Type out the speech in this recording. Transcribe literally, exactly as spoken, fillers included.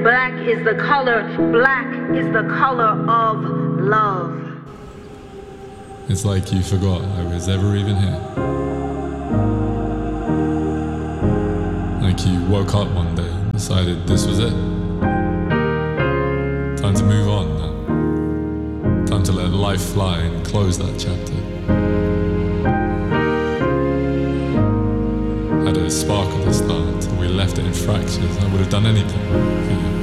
Black is the color, black is the color of love. It's like you forgot I was ever even here. Like you woke up one day and decided this was it. Time to move on now. Time to let life fly and close that chapter. Had a spark at the start, and we left it in fractures. I would have done anything for you.